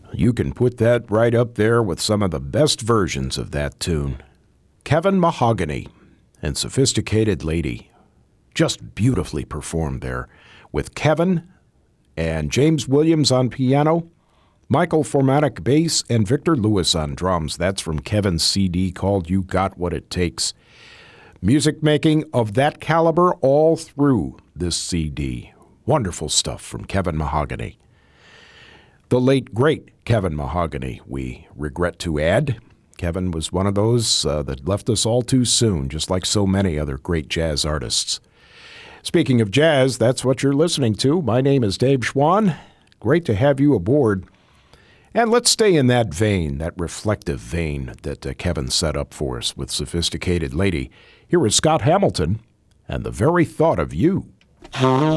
You can put that right up there with some of the best versions of that tune. Kevin Mahogany and Sophisticated Lady. Just beautifully performed there with Kevin and James Williams on piano, Michael Formatic bass, and Victor Lewis on drums. That's from Kevin's CD called You Got What It Takes. Music making of that caliber all through this CD. Wonderful stuff from Kevin Mahogany. The late, great Kevin Mahogany, we regret to add. Kevin was one of those that left us all too soon, just like so many other great jazz artists. Speaking of jazz, that's what you're listening to. My name is Dave Schwann. Great to have you aboard. And let's stay in that vein, that reflective vein that Kevin set up for us with Sophisticated Lady. Here is Scott Hamilton and The Very Thought of You.